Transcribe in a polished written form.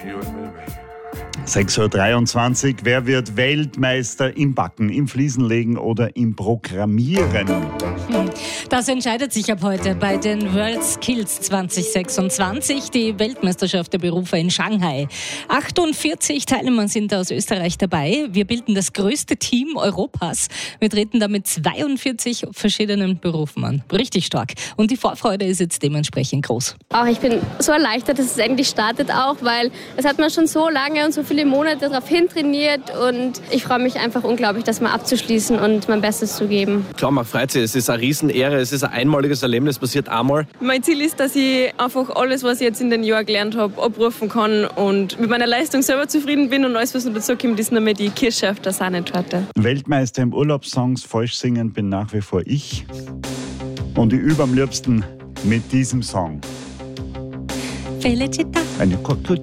6.23 Uhr. Wer wird Weltmeister im Backen, im Fliesenlegen oder im Programmieren? Das entscheidet sich ab heute bei den World Skills 2026, die Weltmeisterschaft der Berufe in Shanghai. 48 Teilnehmer sind aus Österreich dabei. Wir bilden das größte Team Europas. Wir treten da mit 42 verschiedenen Berufen an. Richtig stark. Und die Vorfreude ist jetzt dementsprechend groß. Auch ich bin so erleichtert, dass es endlich startet auch, weil es hat man schon so lange und so viele Monate darauf hintrainiert und ich freue mich einfach unglaublich, das mal abzuschließen und mein Bestes zu geben. Klar, man freut sich. Es ist eine Riesenehre, es ist ein einmaliges Erlebnis, passiert einmal. Mein Ziel ist, dass ich einfach alles, was ich jetzt in den Jahren gelernt habe, abrufen kann und mit meiner Leistung selber zufrieden bin und alles, was noch dazu kommt, ist noch mehr die Kirsche auf der Sahnetorte. Weltmeister im Urlaubssongs falsch singen bin nach wie vor ich. Und ich übe am liebsten mit diesem Song. Felicita. Eine Kokotü.